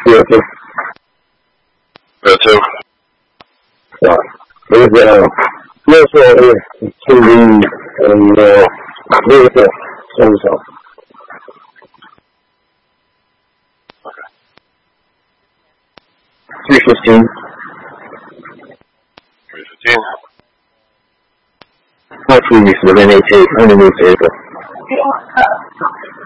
202. 202. There's also a TV and there's a so-and-so. Okay. 315. 315. Not 3 weeks, but then 8 underneath April.